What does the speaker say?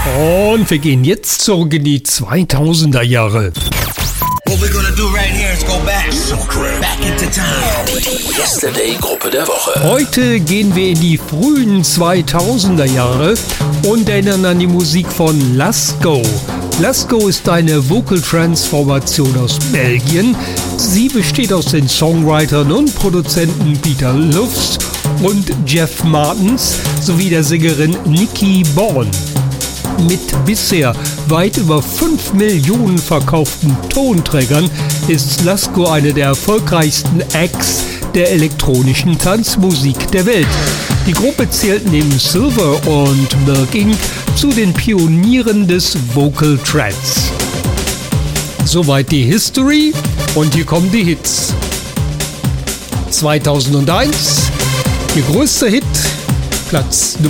Und wir gehen jetzt zurück in die 2000er Jahre. What we're gonna do right here is go back into time. Die Yesterday-Gruppe der Woche. Heute gehen wir in die frühen 2000er Jahre und erinnern an die Musik von Lasco. Lasco ist eine Vocal-Trance-Formation aus Belgien. Sie besteht aus den Songwritern und Produzenten Peter Lufs und Jeff Martens sowie der Sängerin Nikki Bourne. Mit bisher weit über 5 Millionen verkauften Tonträgern ist Lasco eine der erfolgreichsten Acts der elektronischen Tanzmusik der Welt. Die Gruppe zählt neben Silver und Milk Inc. zu den Pionieren des Vocal Trance. Soweit die History und hier kommen die Hits. 2001, ihr größter Hit, Platz Nummer